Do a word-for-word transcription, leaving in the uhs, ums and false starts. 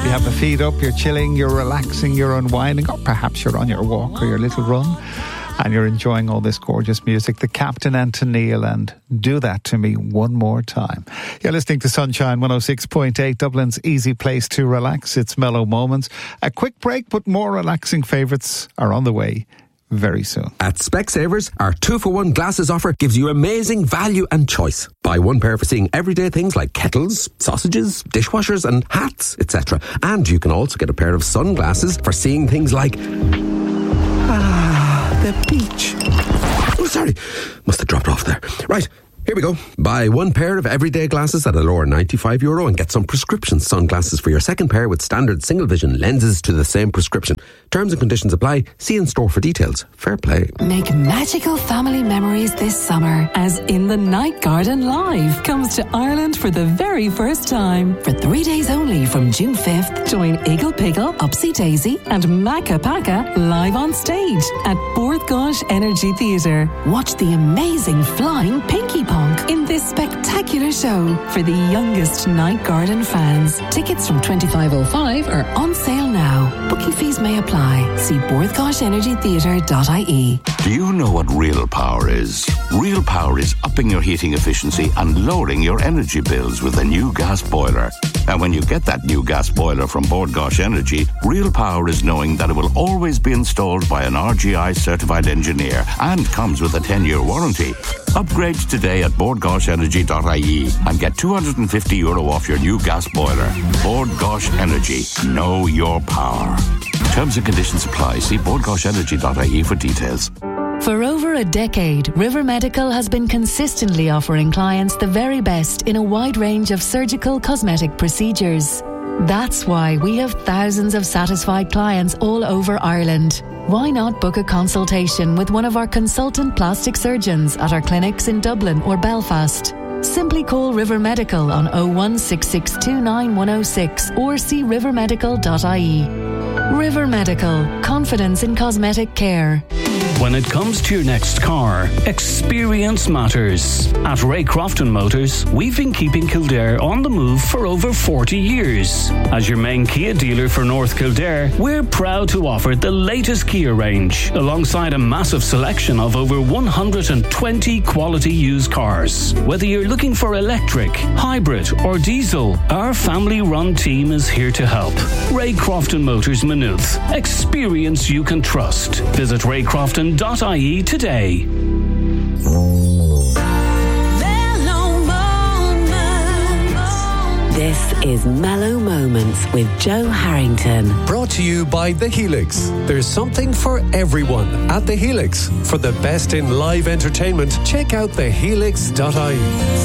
You have the feet up, you're chilling, you're relaxing, you're unwinding, or perhaps you're on your walk or your little run and you're enjoying all this gorgeous music. The Captain and Tennille and Do That To Me One More Time. You're listening to Sunshine one oh six point eight, Dublin's easy place to relax. It's Mellow Moments. A quick break, but more relaxing favourites are on the way very soon. At Specsavers, our two-for-one glasses offer gives you amazing value and choice. Buy one pair for seeing everyday things like kettles, sausages, dishwashers and hats, et cetera. And you can also get a pair of sunglasses for seeing things like... Ah, the beach. Oh, sorry. Must have dropped off there. Right. Here we go. Buy one pair of everyday glasses at a lower ninety-five euro and get some prescription sunglasses for your second pair with standard single vision lenses to the same prescription. Terms and conditions apply. See in store for details. Fair play. Make magical family memories this summer as In the Night Garden Live comes to Ireland for the very first time. For three days only from June fifth, join Eagle Pickle, Upsy Daisy and Maca Paca live on stage at Bord Gáis Energy Theatre. Watch the amazing flying Pinky Pie in this spectacular show for the youngest Night Garden fans. Tickets from twenty-five oh five are on sale now. Booking fees may apply. See bord gáis energy theatre dot I E. Do you know what real power is? Real power is upping your heating efficiency and lowering your energy bills with a new gas boiler. And when you get that new gas boiler from Bord Gáis Energy, real power is knowing that it will always be installed by an R G I certified engineer and comes with a ten-year warranty. Upgrade today at bord gáis energy dot I E and get two hundred fifty euro off your new gas boiler. Bord Gáis Energy. Know your power. Terms and conditions apply. See bord gáis energy dot I E for details. For over a decade, River Medical has been consistently offering clients the very best in a wide range of surgical cosmetic procedures. That's why we have thousands of satisfied clients all over Ireland. Why not book a consultation with one of our consultant plastic surgeons at our clinics in Dublin or Belfast? Simply call River Medical on oh one six six two nine one oh six or see river medical dot I E. River Medical. Confidence in cosmetic care. When it comes to your next car, experience matters. At Ray Crofton Motors, we've been keeping Kildare on the move for over forty years. As your main Kia dealer for North Kildare, we're proud to offer the latest Kia range, alongside a massive selection of over one hundred twenty quality used cars. Whether you're looking for electric, hybrid or diesel, our family-run team is here to help. Ray Crofton Motors Maynooth. Experience you can trust. Visit ray crofton dot I E today. This is Mellow Moments with Joe Harrington. Brought to you by The Helix. There's something for everyone at The Helix. For the best in live entertainment, check out the helix dot I E.